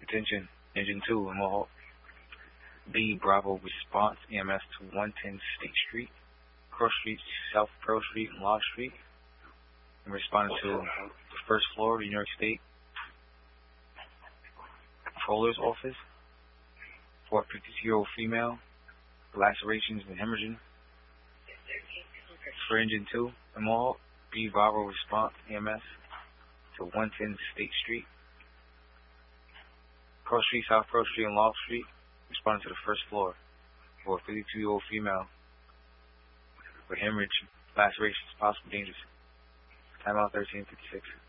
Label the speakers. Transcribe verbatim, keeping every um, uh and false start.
Speaker 1: Attention, Engine two in Mohawk. B, Bravo response, E M S to one ten State Street, Cross Street, South Pearl Street, and Law Street. And responding to the first floor of the New York State Controller's Office. For a fifty-two-year-old female, lacerations and hemorrhaging. For Engine two in Mohawk, B, Bravo response, E M S to one ten State Street, Cross Street, South Pearl Street, and Law Street. Responding to the first floor for a fifty-two-year-old female with hemorrhage, lacerations, possible dangerous. Timeout thirteen fifty-six.